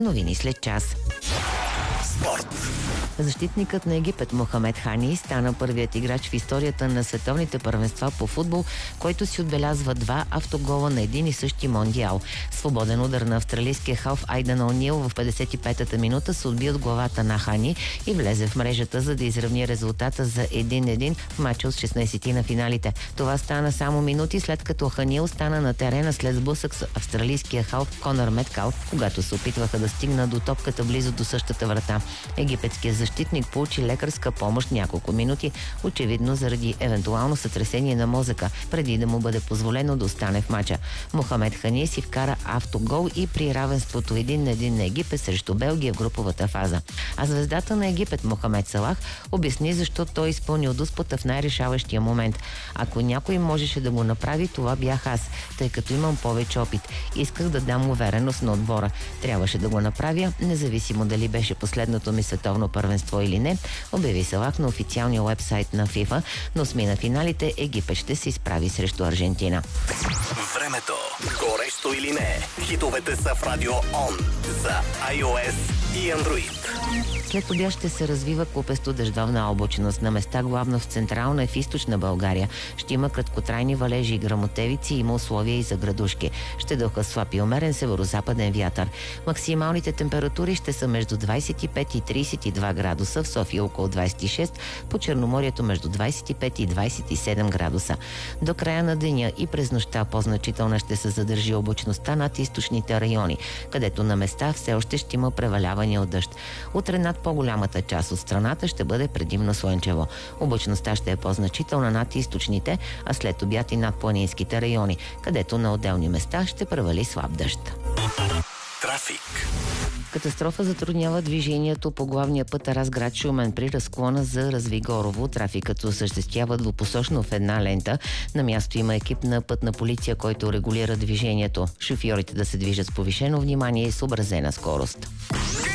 Новини след час. Спорт. Защитникът на Египет Мохамед Хани стана първият играч в историята на световните първенства по футбол, който си отбелязва 2 автогола на един и същи мондиал. Свободен удар на австралийския халф Айдан О'Нил в 55-та минута се отби от главата на Хани и влезе в мрежата, за да изравни резултата за 1-1 в мача от 16 на финалите. Това стана само минути след като Хани остана на терена след сблъсък с австралийския халф Конър Меткал, когато се опитваха да стигнат до топката близо до същата врата. Египетският защитник получи лекарска помощ няколко минути, очевидно заради евентуално сътресение на мозъка, преди да му бъде позволено да остане в мача. Мохамед Хани си вкара автогол и при равенството 1-1 на Египет срещу Белгия в груповата фаза. А звездата на Египет Мохамед Салах обясни защо той изпълнил дуспата в най-решаващия момент. Ако някой можеше да го направи, това бях аз, тъй като имам повече опит. Исках да дам увереност на отбора. Трябваше да го направя, независимо дали беше последното ми световно първенство или не, обяви Салах на официалния уебсайт на FIFA, но с на финалите Египет ще се изправи срещу Аржентина. Времето. Горещо или не? Хитовете са в Радио Он за iOS и Android. След обяд ще се развива купесто дъждовна облачност. На места главно в централна и в източна България. Ще има краткотрайни валежи и гръмотевици, има условия и за градушки. Ще духа слаб и умерен северозападен вятър. Максималните температури ще са между 25 и 32 градуса, в София около 26, по Черноморието между 25 и 27 градуса. До края на деня и през нощта по-значителна ще се задържи облачността над източните райони, където на места все още ще има преваляване от дъжд. Утре над по-голямата част от страната ще бъде предимно слънчево. Облачността ще е по-значителна над източните, а след обяд и над планинските райони, където на отделни места ще превали слаб дъжд. Трафик. Катастрофа затруднява движението по главния път Разград Шумен при разклона за Развигорово. Трафикът се осъществява двупосочно в една лента. На място има екип на пътна полиция, който регулира движението. Шофьорите да се движат с повишено внимание и съобразена скорост.